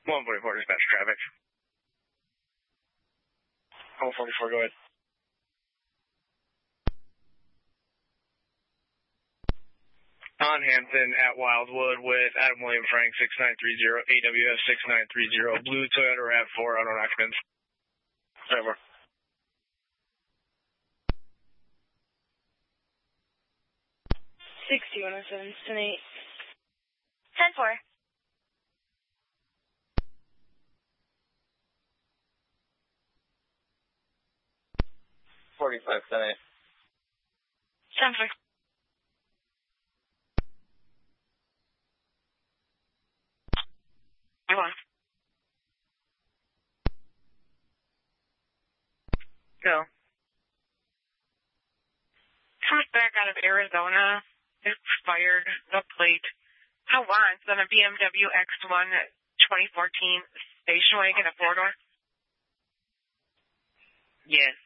144 dispatch traffic. 144, go ahead. On Hampton at Wildwood with Adam William Frank 6930, AWS 6930, blue Toyota RAV4, unknown occupants. Over. 6107, Senate. 10-4. $45, Senate. 10-4. Go. Comes back out of Arizona, expired, the plate. How wants on a BMW X1 2014 station wagon, a four-door? Yes.